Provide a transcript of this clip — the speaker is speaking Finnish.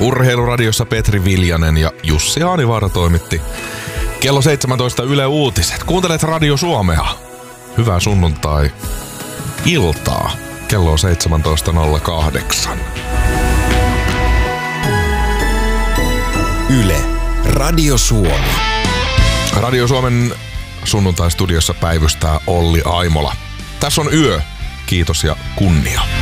Urheiluradiossa Petri Viljanen ja Jussi Aanivaara toimitti. Kello 17 Yle Uutiset. Kuuntelet Radio Suomea. Hyvää sunnuntai-iltaa. Kello on 17.08. Yle. Radio Suomi. Radio Suomen sunnuntai-studiossa päivystää Olli Aimola. Tässä on yö. Kiitos ja kunnia.